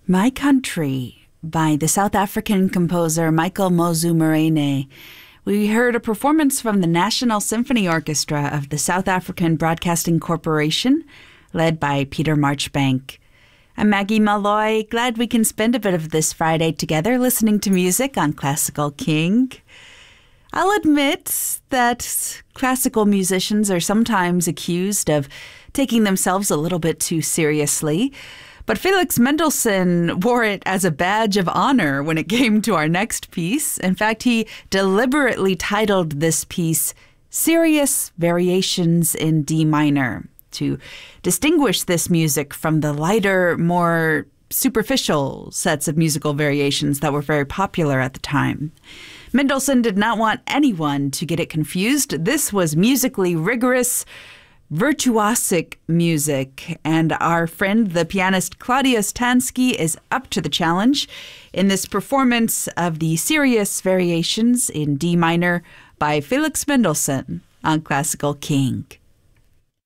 My Country by the South African composer Michael Motsu-Morene. We heard a performance from the National Symphony Orchestra of the South African Broadcasting Corporation, led by Peter Marchbank. I'm Maggie Malloy, glad we can spend a bit of this Friday together listening to music on Classical King. I'll admit that classical musicians are sometimes accused of taking themselves a little bit too seriously, but Felix Mendelssohn wore it as a badge of honor when it came to our next piece. In fact, he deliberately titled this piece Serious Variations in D Minor to distinguish this music from the lighter, more superficial sets of musical variations that were very popular at the time. Mendelssohn did not want anyone to get it confused. This was musically rigorous, virtuosic music, and our friend, the pianist Claudia Stansky, is up to the challenge in this performance of the Serious Variations in D Minor by Felix Mendelssohn on Classical King.